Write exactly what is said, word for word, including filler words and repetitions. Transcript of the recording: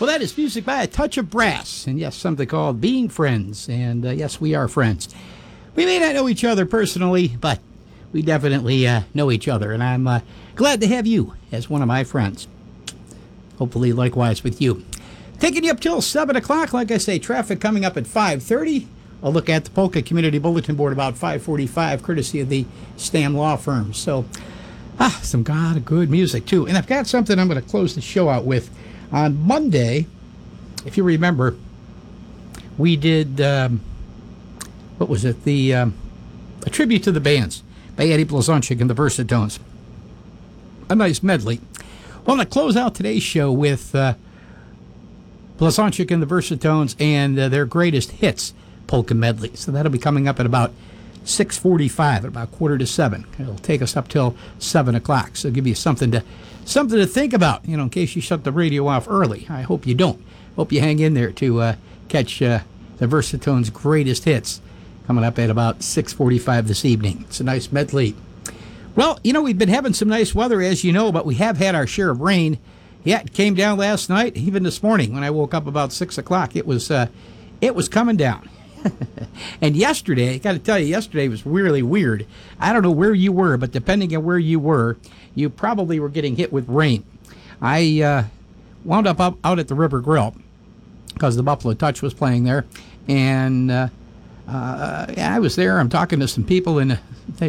Well, that is music by A Touch of Brass, and yes, something called Being Friends, and uh, yes, we are friends. We may not know each other personally, but we definitely uh, know each other, and I'm uh, glad to have you as one of my friends. Hopefully, likewise with you. Taking you up till seven o'clock, like I say, traffic coming up at five thirty. I'll look at the Polka Community Bulletin Board about five forty-five, courtesy of the Stam Law Firm. So, ah, some god of good music, too. And I've got something I'm going to close the show out with. On Monday, if you remember, we did, um, what was it, the um, a tribute to the bands by Eddie Blazonczyk and the Versatones. A nice medley. Well, I'm going to close out today's show with uh, Blazonczyk and the Versatones and uh, their greatest hits polka medley. So that'll be coming up at about six forty-five, at about quarter to seven. It'll take us up till seven o'clock. So give you something to something to think about, you know, in case you shut the radio off early. I hope you don't. Hope you hang in there to uh, catch uh, the Versatones' greatest hits coming up at about six forty-five this evening. It's a nice medley. Well, you know, we've been having some nice weather, as you know, but we have had our share of rain. Yeah, it came down last night, even this morning when I woke up about six o'clock. It was, uh, it was coming down. And yesterday, I got to tell you, yesterday was really weird. I don't know where you were, but depending on where you were, you probably were getting hit with rain. I uh, wound up, up out at the River Grill because the Buffalo Touch was playing there. And uh, uh, yeah, I was there. I'm talking to some people, and they